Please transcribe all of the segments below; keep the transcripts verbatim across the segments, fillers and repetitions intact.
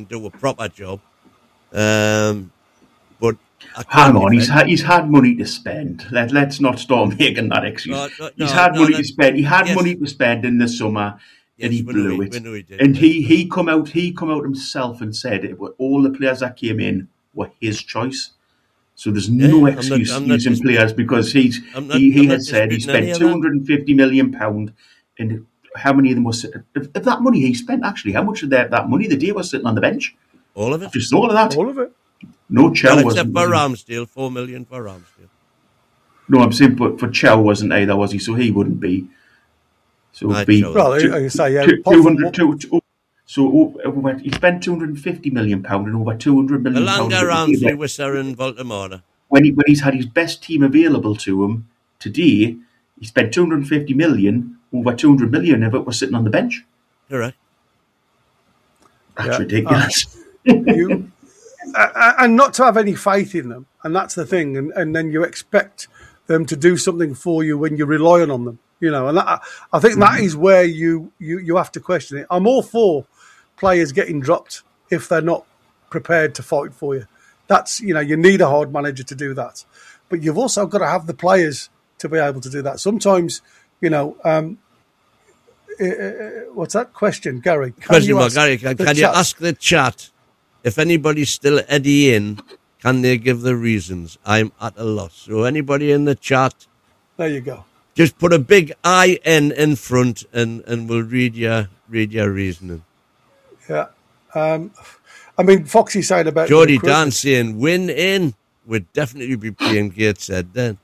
and do a proper job. Um, but I hang on, he's had he's had money to spend. Let let's not start making that excuse. No, no, he's no, had no, money no, to spend. He had yes. money to spend in the summer, Yes, and he we know blew he- it. we know he did, and but- he he come out he come out himself and said it, were- all the players that came in were his choice. So there's Yeah, no I'm not- excuse I'm not using dis- players because he's I'm not- he, he I'm not has said he disputing any spent of two that. hundred and fifty million pound, and how many of them was of, of that money he spent actually? How much of that that money the day was sitting on the bench? All of it. Just all of that. All of it. No, Chow Well, wasn't. except for wasn't- Ramsdale, four million for Ramsdale. No, I'm saying, but for Chow wasn't either, was he? So he wouldn't be. So Right, it'd be Chow. Well, two- I say, yeah, two- apart from 200, what- two- two- so over, he spent two hundred and fifty million pound and over two hundred million pound. Alanga Ramsey with Sarah in Baltimore. When he when he's had his best team available to him today, he spent two hundred and fifty million. Over two hundred million of it was sitting on the bench. Correct. That's Yeah. ridiculous. you uh, and not to have any faith in them, and that's the thing. And, and then you expect them to do something for you when you're relying on them, you know. And that, I think that is where you, you you have to question it. I'm all for players getting dropped if they're not prepared to fight for you. That's, you know, you need a hard manager to do that, but you've also got to have the players to be able to do that. Sometimes, you know. Um, uh, what's that question, Gary? Can Question you mark, ask Gary, can, the can you chat- ask the chat if anybody's still Eddie in, can they give the reasons? I'm at a loss. So anybody in the chat, There you go. just put a big I N in front and, and we'll read your read your reasoning. Yeah. Um, I mean, Foxy saying about Jody the Dan recruitment. saying win in would definitely be playing Gateshead then.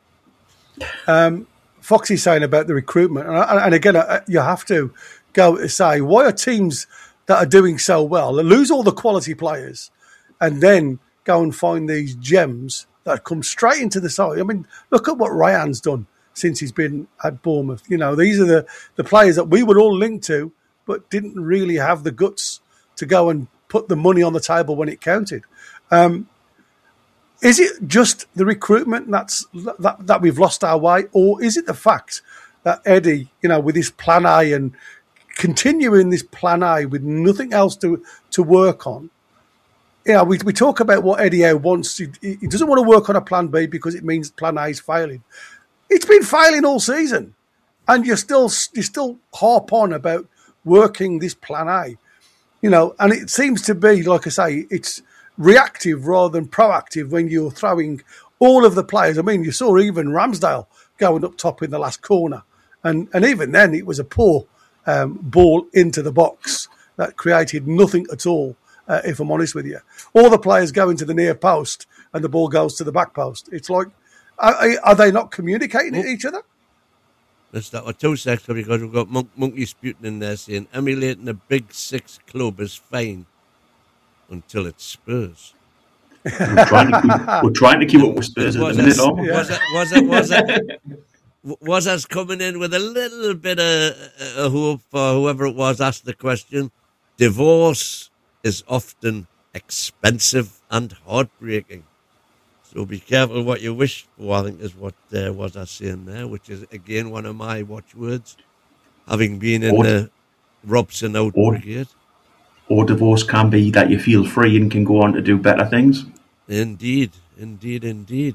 Foxy saying about the recruitment, and, and again, uh, you have to go to say, why are teams that are doing so well lose all the quality players, and then go and find these gems that come straight into the side? I mean, look at what Ryan's done since he's been at Bournemouth. You know, these are the the players that we would all link to, but didn't really have the guts to go and put the money on the table when it counted. Um, Is it just the recruitment that's that, that we've lost our way, or is it the fact that Eddie, you know, with his plan A and continuing this plan A with nothing else to to work on? You know, we we talk about what Eddie Howe wants. He, he doesn't want to work on a plan B because it means plan A is failing. It's been failing all season, and you're still you still harp on about working this plan A. You know, and it seems to be, like I say, it's reactive rather than proactive when you're throwing all of the players. I mean, you saw even Ramsdale going up top in the last corner. And and even then, it was a poor um, ball into the box that created nothing at all, uh, if I'm honest with you. All the players go into the near post and the ball goes to the back post. It's like, are, are they not communicating with each other? Let's start with two seconds because we've got Monk, Monkey Sputin in there saying emulating a big six club is fine until it's Spurs. We're trying to keep, we're trying to keep up with Spurs at the Was minute. us, aren't we? was, it, was, it, was, it, was us coming in with a little bit of uh, hope for whoever it was asked the question? Divorce is often expensive and heartbreaking. So be careful what you wish for, I think is what uh, was I saying there, which is, again, one of my watchwords, having been in Or- the Robson out or- brigade. Or divorce can be that you feel free and can go on to do better things. Indeed, indeed, indeed.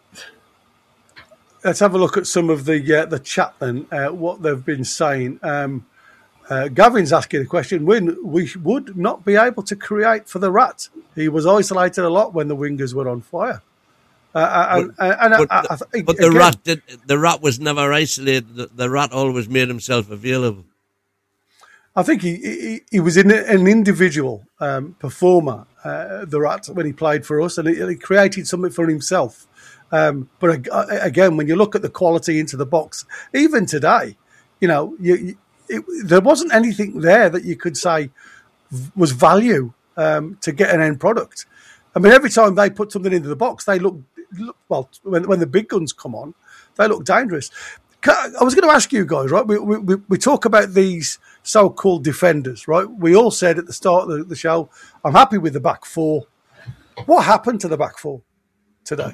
Let's have a look at some of the uh, the chat then, uh, what they've been saying. Um, uh, Gavin's asking a question. When we would not be able to create for the Rat. He was isolated a lot when the wingers were on fire. Uh, and But, and but, I, I, the, I think, but the again, Rat did, the Rat was never isolated. The, the Rat always made himself available. I think he, he, he was in an individual um, performer, uh, the Rat, when he played for us, and he, he created something for himself. Um, but again, when you look at the quality into the box, even today, you know, you, you, it, there wasn't anything there that you could say was value um, to get an end product. I mean, every time they put something into the box, they look, look well, when, when the big guns come on, they look dangerous. I was going to ask you guys, right? We, we, we talk about these so-called defenders, right? We all said at the start of the, the show, I'm happy with the back four. What happened to the back four today?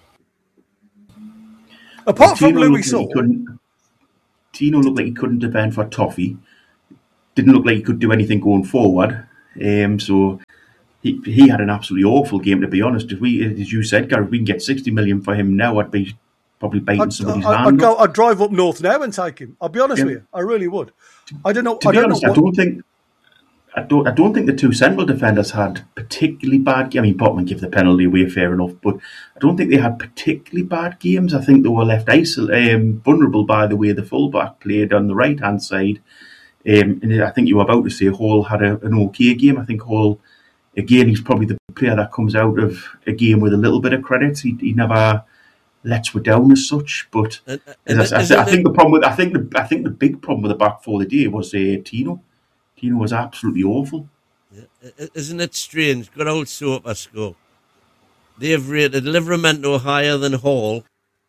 Apart from Tino Louis looked like Saul, he couldn't- Tino looked like he couldn't defend for Toffee. Didn't look like he could do anything going forward. Um, so he he had an absolutely awful game, to be honest. If we, as you said, Gary, if we can get sixty million for him now, I'd be probably biting I'd, somebody's I'd, hand I'd go. off. I'd drive up north now and take him. I'll be honest Yeah. with you. I really would. I don't know. To I be don't honest, know I what, don't think I don't I don't think the two central defenders had particularly bad games. I mean, Botman gave the penalty away, fair enough, but I don't think they had particularly bad games. I think they were left isol- um, vulnerable by the way the fullback played on the right hand side. Um, and I think you were about to say Hall had a, an okay game. I think Hall, again, he's probably the player that comes out of a game with a little bit of credit. He, he never lets we down as such. But And, as and I, I, I isn't think it, the problem with I think the I think the big problem with the back four of the day was uh, Tino. Tino was absolutely awful. isn't it strange? Good old Soper score. They've rated Livermento higher than Hall,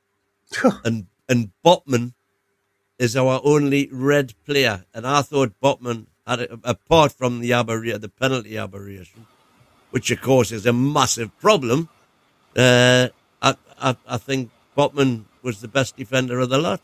and and Botman is our only red player. And I thought Botman had, a, apart from the aberration, the penalty aberration, which of course is a massive problem. Uh, I, I I think Botman was the best defender of the lot.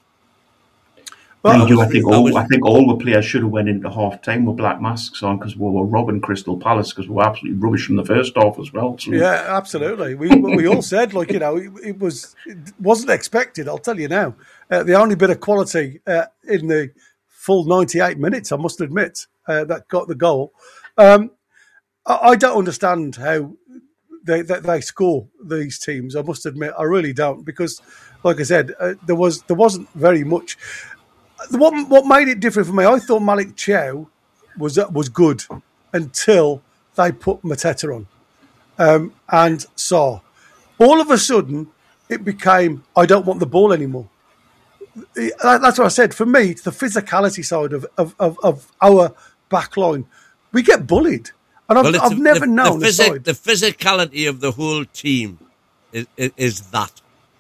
well, Mind you, I was- think I all was- I think all the players should have went into half time with black masks on because we were robbing Crystal Palace because we were absolutely rubbish in the first half as well. So, yeah, absolutely. We we all said, like, you know, it, it was it wasn't expected. I'll tell you now. Uh, the only bit of quality uh, in the full ninety-eight minutes, I must admit, uh, that got the goal. Um, I, I don't understand how they, they they score these teams. I must admit, I really don't, because, like I said, uh, there was there wasn't very much. What what made it different for me? I thought Malik Chow was was good until they put Mateta on. Um, and saw. All of a sudden, it became, I don't want the ball anymore. It- That's what I said. For me, it's the physicality side of, of, of, of our back line. We get bullied. And I've, Well, it's I've the- never the, known the, a physic- side. the physicality of the whole team is, is, is that.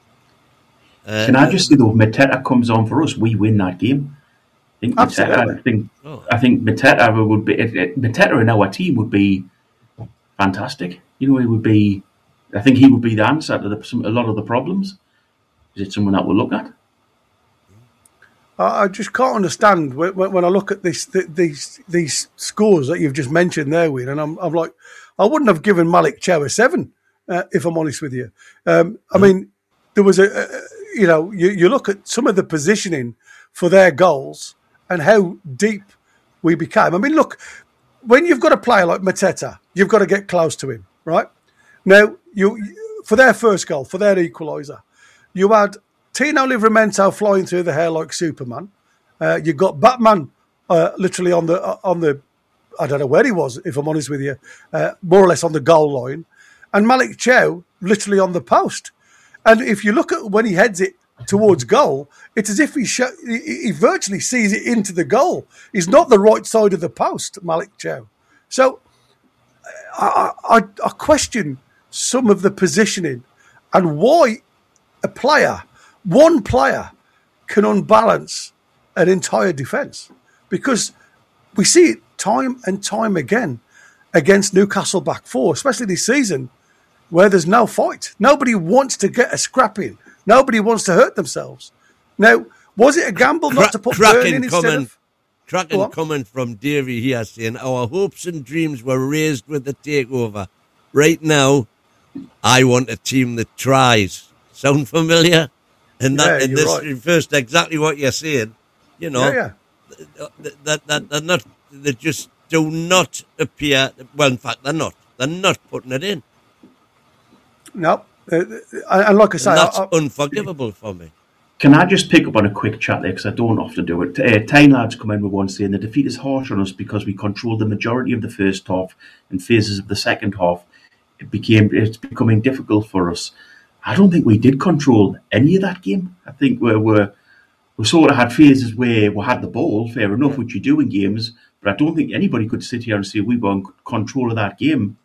Uh, can I just say though, if Mateta comes on for us, we win that game. I think Mateta, Absolutely. I think Oh. I think Mateta would be it- it- Mateta in our team would be fantastic. You know, he would be. I think he would be the answer to the, some, a lot of the problems. Is it someone that we'll look at? I I just can't understand when, when when I look at this, th- these these scores that you've just mentioned there, Win, and I'm, I'm like, I wouldn't have given Malik Chow a seven, uh, if I'm honest with you. Um, I mean, there was a, a you know, you, you look at some of the positioning for their goals and how deep we became. I mean, look, when you've got a player like Mateta, you've got to get close to him, right? Now, you for their first goal, for their equaliser, you had Tino Livramento flying through the hair like Superman. Uh, you got Batman uh, literally on the uh, on the I don't know where he was, if I'm honest with you, uh, more or less on the goal line, and Malik Chow literally on the post. And if you look at when he heads it towards goal, it's as if he sh- he, he virtually sees it into the goal. He's not the right side of the post, Malik Chow. So I, I, I question some of the positioning and why a player, one player, can unbalance an entire defence. Because we see it time and time again against Newcastle back four, especially this season, where there's no fight. Nobody wants to get a scrap in. Nobody wants to hurt themselves. Now, was it a gamble not to put Burn in instead comment, of... cracking Go on. comment from Davey here saying our hopes and dreams were raised with the takeover. Right now, I want a team that tries. Sound familiar? And that Yeah, and you're this right. refers to exactly what you're saying. You know, Yeah, yeah. that, that, that they're not, they just do not appear. Well, in fact, they're not. They're not putting it in. No. Uh, and, and like I say, And that's I, I, unforgivable for me. Can I just pick up on a quick chat there because I don't often do it. Uh, Tyne lads come in with one saying the defeat is harsh on us because we controlled the majority of the first half and phases of the second half. It became it's becoming difficult for us. I don't think we did control any of that game. I think we're, we're we sort of had phases where we had the ball, fair enough, which you do in games, but I don't think anybody could sit here and say we were in control of that game.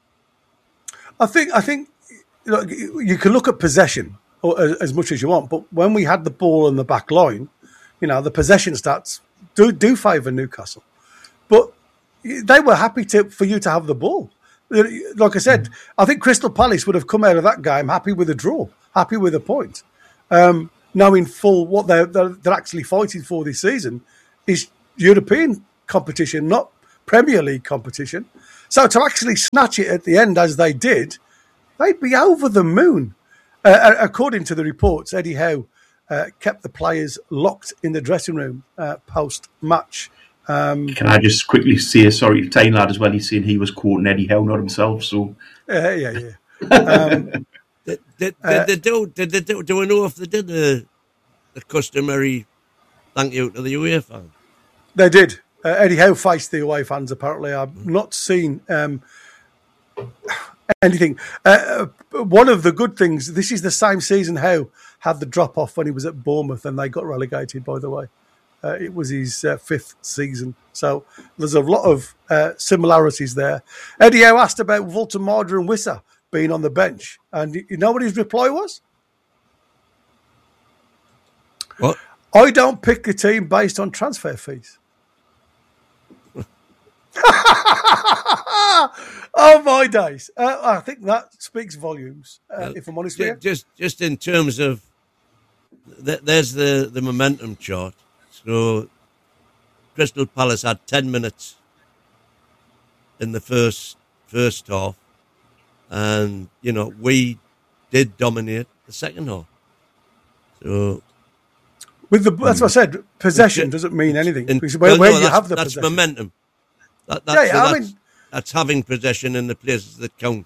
I think I think you know, you can look at possession or, as, as much as you want, but when we had the ball in the back line, you know, the possession stats do do favour Newcastle. But they were happy to for you to have the ball. Like I said, I think Crystal Palace would have come out of that game happy with a draw, happy with a point, um, knowing full what they're, they're, they're actually fighting for this season is European competition, not Premier League competition. So to actually snatch it at the end as they did, they'd be over the moon. Uh, according to the reports, Eddie Howe uh, kept the players locked in the dressing room uh, post-match. Um, Can I just quickly say, sorry, Tyne Lad as well, he's saying he was quoting Eddie Howe, not himself. So uh, yeah, yeah. Um, did, did, uh, did they do? Did they do? Do we know if they did the, the customary thank you to the away fans? They did. Uh, Eddie Howe faced the away fans. Apparently, I've not seen um, anything. Uh, one of the good things. This is the same season Howe had the drop off when he was at Bournemouth, and they got relegated. By the way. Uh, it was his uh, fifth season. So there's a lot of uh, similarities there. Eddie Howe asked about Voltemada and Wissa being on the bench. And you know what his reply was? What? I don't pick a team based on transfer fees. Oh, my days. Uh, I think that speaks volumes, uh, well, if I'm honest just, with you. Just, just in terms of, th- there's the, the momentum chart. So, Crystal Palace had ten minutes in the first first half, and you know we did dominate the second half. So, with the that's what I said. Possession in, doesn't mean anything. In, where well, where no, you have the that's possession. momentum. That, that's, yeah, yeah so I that's, mean, that's having possession in the places that count,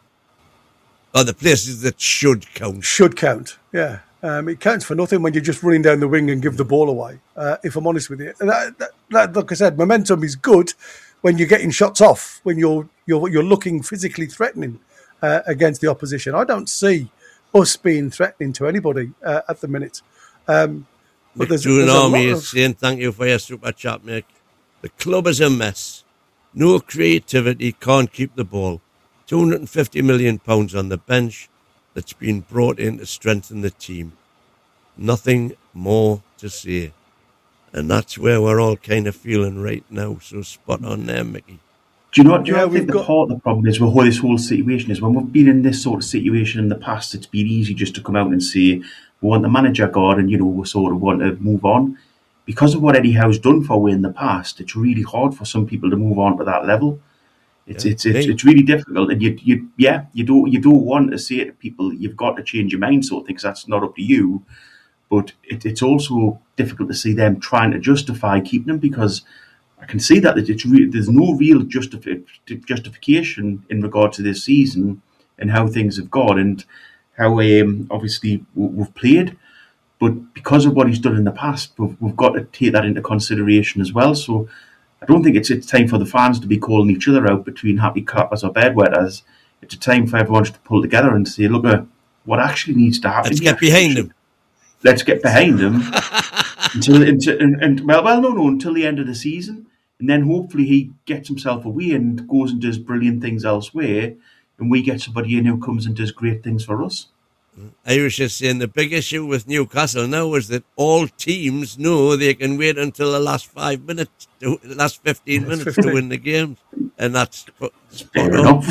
or the places that should count. Should count. Yeah. Um, it counts for nothing when you're just running down the wing and give the ball away, uh, if I'm honest with you. That, that, that, like I said, momentum is good when you're getting shots off, when you're you're, you're looking physically threatening uh, against the opposition. I don't see us being threatening to anybody uh, at the minute. Um, but there's, there's Army is of... saying thank you for your super chat, Mick. The club is a mess. No creativity, can't keep the ball. two hundred fifty million pounds on the bench. That's been brought in to strengthen the team. Nothing more to say. And that's where we're all kind of feeling right now. So spot on there, Mickey. Do you know, do you yeah, know I think the got... part of the problem is with this whole situation is when we've been in this sort of situation in the past, it's been easy just to come out and say, we want the manager gone and, you know, we sort of want to move on. Because of what Eddie Howe's done for we in the past, it's really hard for some people to move on to that level. It's yeah, it's it's, it's really difficult, and you you yeah you don't you don't want to say to people you've got to change your mind sort of thing, because that's not up to you. But it, it's also difficult to see them trying to justify keeping them, because I can see that it's re- there's no real justifi- justification in regard to this season and how things have gone and how um, obviously we've played. But because of what he's done in the past, we've, we've got to take that into consideration as well. So. I don't think it's it's time for the fans to be calling each other out between happy clappers or bedwetters. It's a time for everyone to pull together and say, look, at what actually needs to happen. Let's get behind them. Let's get behind them until, until and, and well, well, no, no, until the end of the season, and then hopefully he gets himself away and goes and does brilliant things elsewhere, and we get somebody in who comes and does great things for us. Irish is saying the big issue with Newcastle now is that all teams know they can wait until the last five minutes, to, the last fifteen minutes to win the games, and that's fair enough.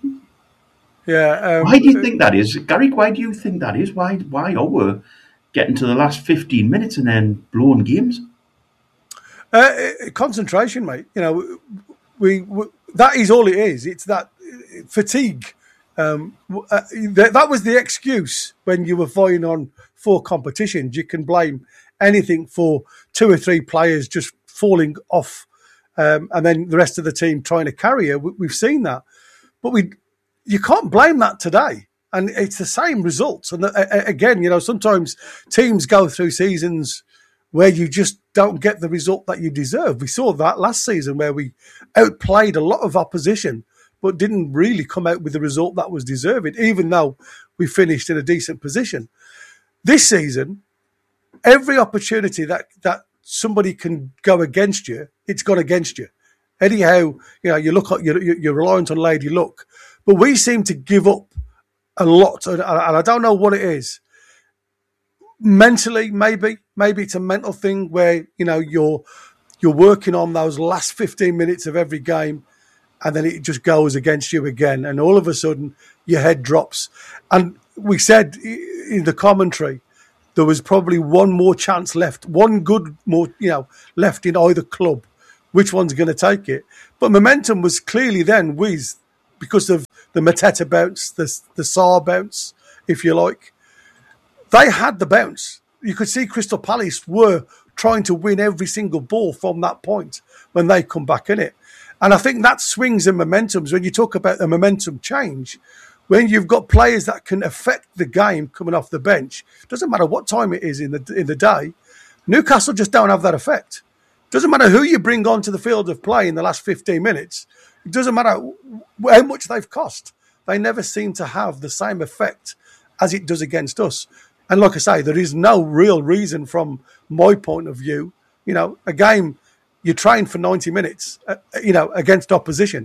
Yeah. Um, why do you think that is, Gary? Why do you think that is? Why? Why are we getting to the last fifteen minutes and then blowing games? Uh, concentration, mate. You know, we, we that is all it is. It's that fatigue. Um, uh, th- that was the excuse when you were vying on four competitions. You can blame anything for two or three players just falling off, um, and then the rest of the team trying to carry you. We- we've seen that, but we you can't blame that today, and it's the same results. And the, uh, again, you know, sometimes teams go through seasons where you just don't get the result that you deserve. We saw that last season where we outplayed a lot of opposition, but didn't really come out with the result that was deserved, even though we finished in a decent position. This season, every opportunity that, that somebody can go against you, it's gone against you. Eddie Howe, you know, you look at, you're, you're reliant on Lady Luck, but we seem to give up a lot, and I don't know what it is. Mentally, maybe, maybe it's a mental thing where, you know, you're you're working on those last fifteen minutes of every game, and then it just goes against you again. And all of a sudden, your head drops. And we said in the commentary, there was probably one more chance left, one good more, you know, left in either club. Which one's going to take it? But momentum was clearly then with because of the Mateta bounce, the, the Sarr bounce, if you like. They had the bounce. You could see Crystal Palace were trying to win every single ball from that point when they come back in it. And I think that swings in momentums. When you talk about the momentum change, when you've got players that can affect the game coming off the bench, doesn't matter what time it is in the in the day, Newcastle just don't have that effect. Doesn't matter who you bring onto the field of play in the last fifteen minutes. It doesn't matter how much they've cost. They never seem to have the same effect as it does against us. And like I say, there is no real reason from my point of view. You know, a game you train for ninety minutes, uh, you know, against opposition.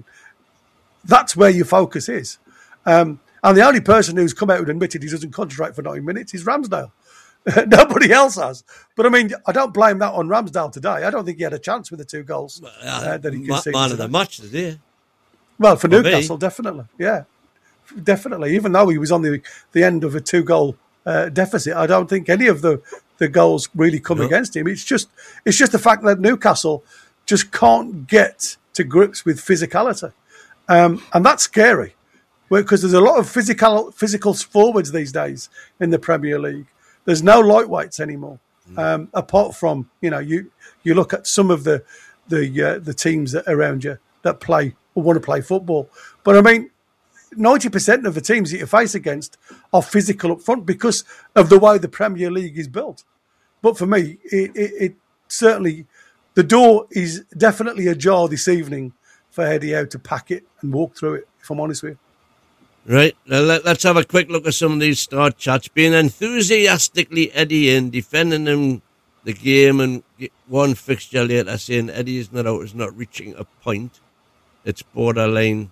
That's where your focus is. Um, and the only person who's come out and admitted he doesn't concentrate for ninety minutes is Ramsdale. Nobody else has. But I mean, I don't blame that on Ramsdale today. I don't think he had a chance with the two goals uh, that he conceded. Man of the match today. Well, for Newcastle, definitely. Yeah, definitely. Even though he was on the, the end of a two-goal uh, deficit, I don't think any of the, the goals really come no. against him. It's just it's just the fact that Newcastle just can't get to grips with physicality. Um, and that's scary because there's a lot of physical physical forwards these days in the Premier League. There's no lightweights anymore, um, apart from, you know, you you look at some of the the uh, the teams that around you that play or want to play football. But I mean, ninety percent of the teams that you face against are physical up front because of the way the Premier League is built. But for me, it, it, it certainly, the door is definitely ajar this evening for Eddie Howe to pack it and walk through it, if I'm honest with you. Right, now let, let's have a quick look at some of these start chats. Being enthusiastically Eddie in, defending him the game, and one fixture later saying Eddie is not out, is not reaching a point. It's borderline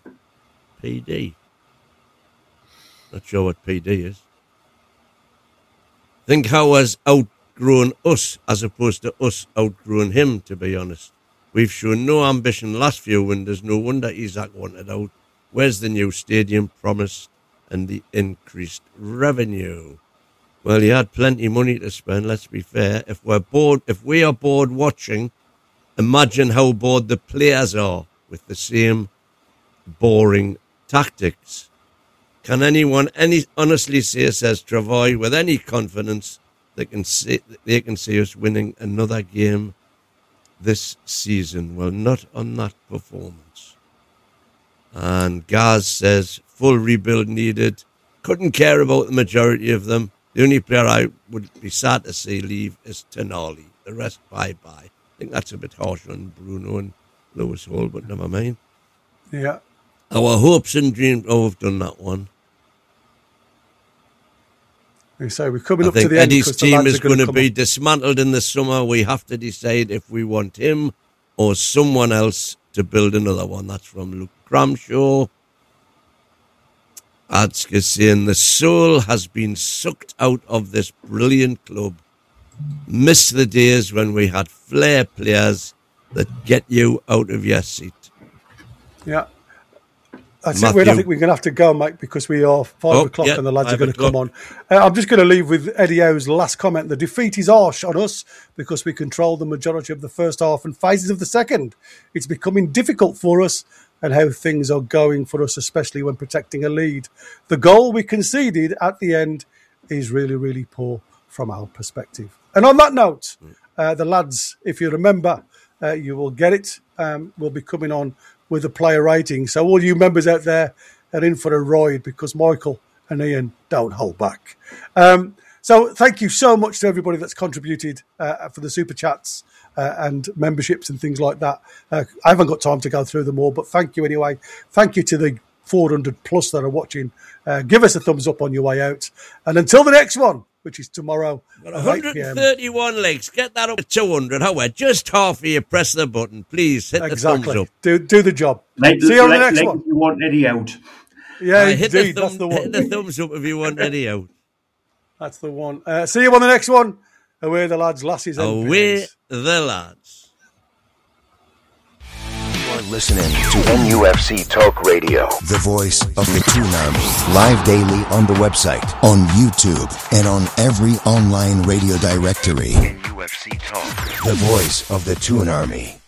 P D. Not sure what P D is. Think how has outgrown us as opposed to us outgrowing him, to be honest. We've shown no ambition last few windows. No wonder Isaac wanted out. Where's the new stadium promised and the increased revenue? Well, he had plenty of money to spend, let's be fair. If we're bored, if we are bored watching, imagine how bored the players are with the same boring tactics. Can anyone any honestly say, says Travoy, with any confidence they can see they can see us winning another game this season? Well, not on that performance. And Gaz says, full rebuild needed. Couldn't care about the majority of them. The only player I would be sad to see leave is Tonali. The rest, bye-bye. I think that's a bit harsh on Bruno and Lewis Hall, but never mind. Yeah. Our hopes and dreams... Oh, we've done that one. So we're coming I up to think the end. Eddie's team is going to be up. dismantled in the summer. We have to decide if we want him or someone else to build another one. That's from Luke Cramshaw. Adsk is saying the soul has been sucked out of this brilliant club. Miss the days when we had flair players that get you out of your seat. Yeah. That's it. I think we're going to have to go, mate, because we are five oh, o'clock yeah, and the lads are going to o'clock. come on. Uh, I'm just going to leave with Eddie Howe's last comment. The defeat is harsh on us because we controlled the majority of the first half and phases of the second. It's becoming difficult for us and how things are going for us, especially when protecting a lead. The goal we conceded at the end is really, really poor from our perspective. And on that note, uh, the lads, if you remember, uh, you will get it. Um, we'll be coming on with a player rating. So all you members out there are in for a ride because Michael and Ian don't hold back. Um, so thank you so much to everybody that's contributed uh, for the super chats uh, and memberships and things like that. Uh, I haven't got time to go through them all, but thank you anyway. Thank you to the four hundred plus that are watching. Uh, give us a thumbs up on your way out. And until the next one, which is tomorrow. one hundred thirty-one legs. Get that up to two hundred. However, just half of you press the button. Please hit exactly. the thumbs up. Do do the job. Like, See you on like, the next like one. If you want Eddie out. Yeah, uh, indeed, hit the thumb, that's the one. Hit the thumbs up if you want Eddie out. That's the one. Uh, see you on the next one. Away the lads, lasses and Away pins. the lads. You're listening to N U F C Talk Radio, the voice of the Toon Army. Live daily on the website, on YouTube, and on every online radio directory. N U F C Talk, the voice of the Toon Army.